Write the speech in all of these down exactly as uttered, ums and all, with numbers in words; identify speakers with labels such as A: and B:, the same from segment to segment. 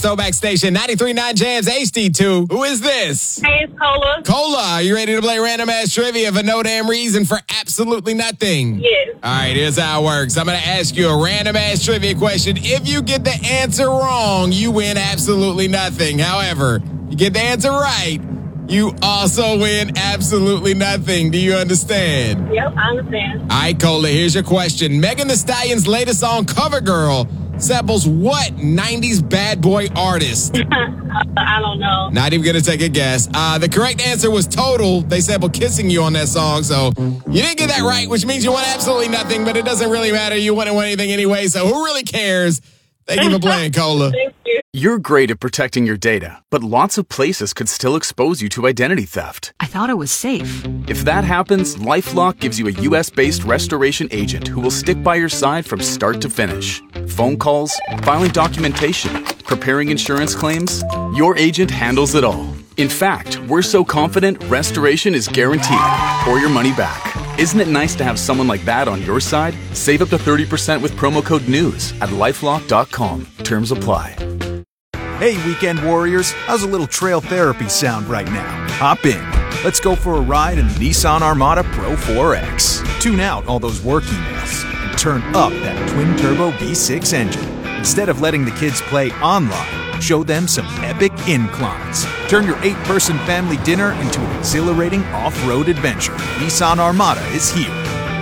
A: Throwback Station, ninety-three point nine Jams H D two. Who is this?
B: Hey, it's Cola.
A: Cola, are you ready to play random ass trivia for no damn reason for absolutely nothing?
B: Yes.
A: All right, here's how it works. I'm going to ask you a random ass trivia question. If you get the answer wrong, you win absolutely nothing. However, you get the answer right, you also win absolutely nothing. Do you understand?
B: Yep, I understand.
A: All right, Cola, here's your question. Megan Thee Stallion's latest song, Cover Girl, samples what nineties bad boy artist?
B: I don't know.
A: Not even going to take a guess. Uh, the correct answer was Total. They sampled Kissing You on that song, so you didn't get that right, which means you won absolutely nothing, but it doesn't really matter. You wouldn't win anything anyway, so who really cares? Thank you for playing, Cola.
B: Thank you.
C: You're great at protecting your data, but lots of places could still expose you to identity theft.
D: I thought it was safe.
C: If that happens, LifeLock gives you a U S-based restoration agent who will stick by your side from start to finish. Phone calls, filing documentation, preparing insurance claims, your agent handles it all. In fact, we're so confident restoration is guaranteed or your money back. Isn't it nice to have someone like that on your side? Save up to thirty percent with promo code NEWS at lifelock dot com. Terms apply.
E: Hey, weekend warriors, how's a little trail therapy sound right now? Hop in. Let's go for a ride in the Nissan Armada Pro four X. Tune out all those work emails and turn up that twin-turbo V six engine. Instead of letting the kids play online, show them some epic inclines. Turn your eight-person family dinner into an exhilarating off-road adventure. Nissan Armada is here.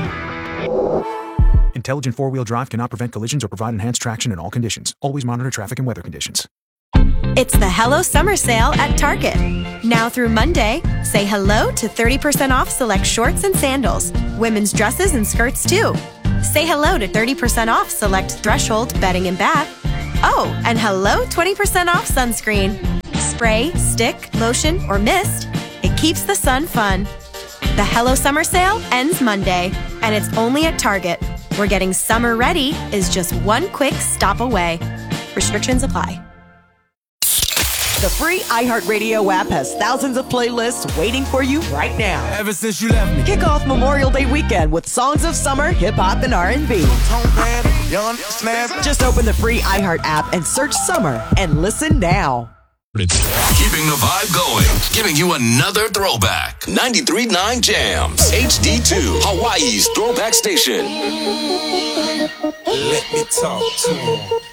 E: Intelligent four-wheel drive cannot prevent collisions or provide enhanced traction in all conditions. Always monitor traffic and weather conditions.
F: It's the Hello Summer Sale at Target. Now through Monday, say hello to thirty percent off select shorts and sandals, women's dresses and skirts too. Say hello to thirty percent off select Threshold bedding and bath. Oh, and hello twenty percent off sunscreen. Spray, stick, lotion, or mist, it keeps the sun fun. The Hello Summer Sale ends Monday, and it's only at Target, where getting summer ready is just one quick stop away. Restrictions apply.
G: The free iHeartRadio app has thousands of playlists waiting for you right now.
H: Ever since you left me.
G: Kick off Memorial Day weekend with songs of summer, hip-hop, and R and B. Just open the free iHeart app and search Summer and listen now.
I: Keeping the vibe going, giving you another throwback. ninety-three point nine Jams, H D two, Hawaii's Throwback Station.
H: Let me talk to him.